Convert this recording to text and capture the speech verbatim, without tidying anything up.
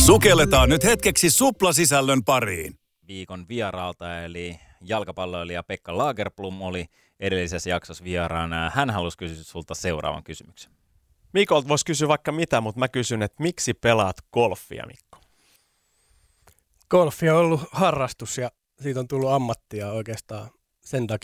Sukelletaan nyt hetkeksi suplasisällön pariin. Viikon vieraalta, eli jalkapalloilija Pekka Lagerblom oli edellisessä jaksossa vieraana. Hän halusi kysyä sulta seuraavan kysymyksen. Mikolta voisi kysyä vaikka mitä, mutta mä kysyn, että miksi pelaat golfia, Mikko? Golfi on ollut harrastus ja siitä on tullut ammattia oikeastaan sen takia.